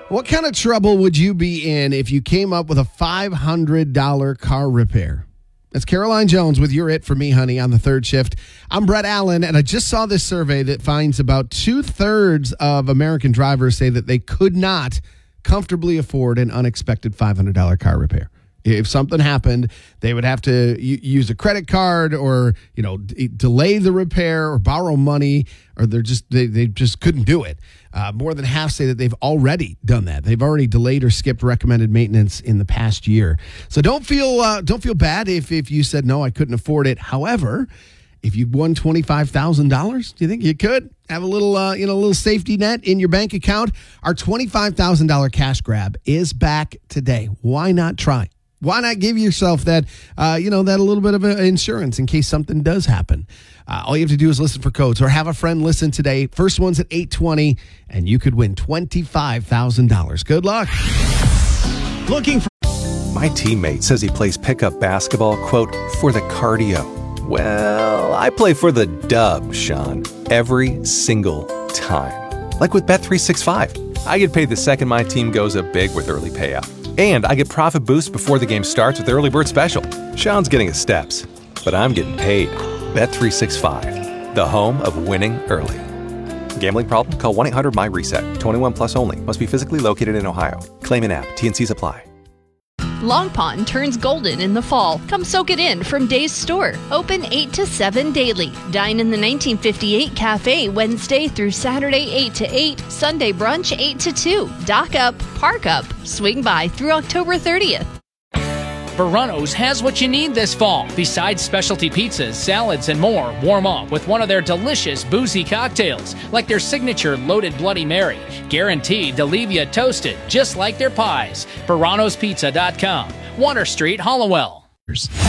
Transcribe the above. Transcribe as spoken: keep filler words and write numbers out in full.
What kind of trouble would you be in if you came up with a five hundred dollars car repair? That's Caroline Jones with You're It For Me, Honey, on the third shift. I'm Brett Allen, and I just saw this survey that finds about two-thirds of American drivers say that they could not comfortably afford an unexpected five hundred dollars car repair. If something happened, they would have to use a credit card or, you know, d- delay the repair or borrow money, or they're just they, they just couldn't do it. Uh, more than half say that they've already done that. They've already delayed or skipped recommended maintenance in the past year. So don't feel uh, don't feel bad if if you said no, I couldn't afford it. However, if you won twenty-five thousand dollars, do you think you could have a little, uh, you know, a little safety net in your bank account? Our twenty-five thousand dollars cash grab is back today. Why not try? Why not give yourself that, uh, you know, that a little bit of insurance in case something does happen? Uh, all you have to do is listen for codes or have a friend listen today. First one's at eight twenty, and you could win twenty-five thousand dollars. Good luck. Looking for... My teammate says he plays pickup basketball, quote, for the cardio. Well, I play for the dub, Sean, every single time. Like with Bet three sixty-five. I get paid the second my team goes up big with early payout. And I get profit boost before the game starts with Early Bird Special. Sean's getting his steps, but I'm getting paid. Bet three sixty-five, the home of winning early. Gambling problem? Call one eight hundred my reset. twenty-one plus only. Must be physically located in Ohio. Claim an app. T N Cs apply. Long Pond turns golden in the fall. Come soak it in from Days Store. Open eight to seven daily. Dine in the nineteen fifty-eight Cafe Wednesday through Saturday eight to eight. Sunday brunch eight to two. Dock up, park up, swing by through October thirtieth. Verano's has what you need this fall. Besides specialty pizzas, salads, and more, warm up with one of their delicious boozy cocktails, like their signature Loaded Bloody Mary, guaranteed to leave you toasted, just like their pies. Verano's Pizza dot com, Water Street, Hollowell.